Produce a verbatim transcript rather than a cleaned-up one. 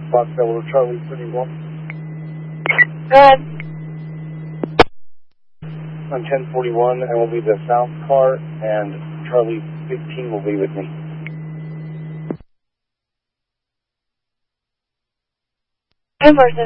Fox Delaware Charlie thirty-one. Go ahead. On ten forty-one, I will be the south car, and Charlie fifteen will be with me. ten person.